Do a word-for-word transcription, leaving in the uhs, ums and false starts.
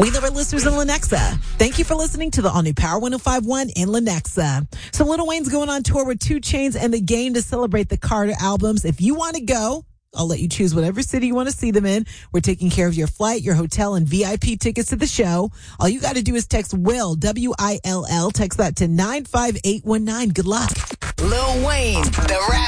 We love our listeners in Lenexa. Thank you for listening to the all-new Power one oh five point one in Lenexa. So Lil Wayne's going on tour with two Chainz and The Game to celebrate the Carter albums. If you want to go, I'll let you choose whatever city you want to see them in. We're taking care of your flight, your hotel, and V I P tickets to the show. All you got to do is text WILL, W I L L. Text that to nine five eight one nine. Good luck. Lil Wayne, the rap.